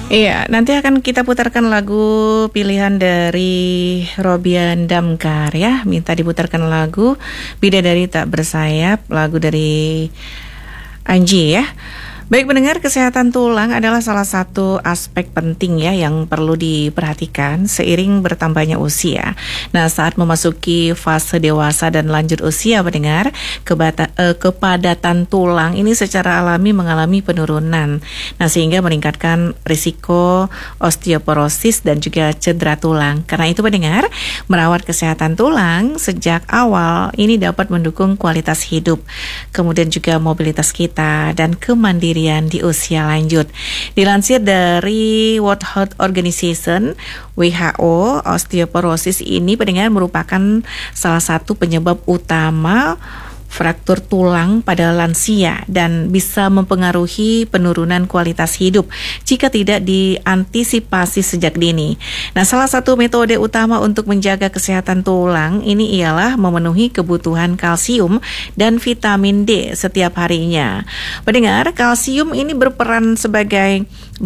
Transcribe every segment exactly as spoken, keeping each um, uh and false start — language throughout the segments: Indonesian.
Iya, nanti akan kita putarkan lagu pilihan dari Robyan Damkar ya. Minta diputarkan lagu Bidadari Tak Bersayap, lagu dari Anji ya. Baik pendengar, kesehatan tulang adalah salah satu aspek penting ya yang perlu diperhatikan seiring bertambahnya usia. Nah, saat memasuki fase dewasa dan lanjut usia pendengar, kebata, eh, kepadatan tulang ini secara alami mengalami penurunan. Nah, sehingga meningkatkan risiko osteoporosis dan juga cedera tulang. Karena itu pendengar, merawat kesehatan tulang sejak awal ini dapat mendukung kualitas hidup, kemudian juga mobilitas kita dan kemandirian di usia lanjut. Dilansir dari World Health Organization W H O, osteoporosis ini pendengar merupakan salah satu penyebab utama fraktur tulang pada lansia dan bisa mempengaruhi penurunan kualitas hidup jika tidak diantisipasi sejak dini. Nah, salah satu metode utama untuk menjaga kesehatan tulang ini ialah memenuhi kebutuhan kalsium dan vitamin D setiap harinya. Pendengar, kalsium ini berperan sebagai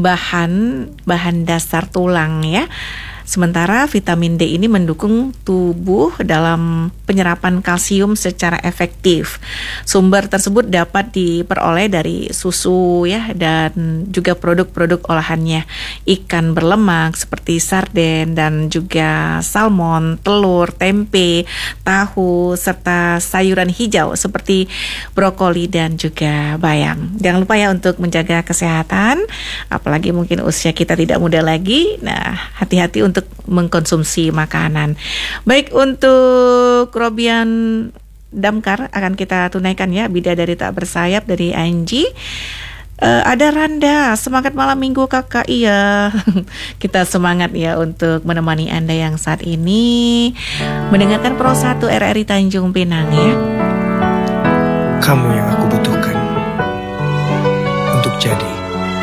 bahan bahan dasar tulang ya. Sementara vitamin D ini mendukung tubuh dalam penyerapan kalsium secara efektif. Sumber tersebut dapat diperoleh dari susu ya dan juga produk-produk olahannya. Ikan berlemak seperti sarden dan juga salmon, telur, tempe, tahu serta sayuran hijau seperti brokoli dan juga bayam. Jangan lupa ya untuk menjaga kesehatan, apalagi mungkin usia kita tidak muda lagi. Nah, hati-hati untuk untuk mengkonsumsi makanan. Baik, untuk Robyan Damkar akan kita tunaikan ya, Bidadari Tak Bersayap dari Anji. Uh, ada Randa, semangat malam minggu kakak. Iya, kita semangat ya untuk menemani Anda yang saat ini mendengarkan Pro satu R R I Tanjung Pinang ya. Kamu yang aku butuhkan untuk jadi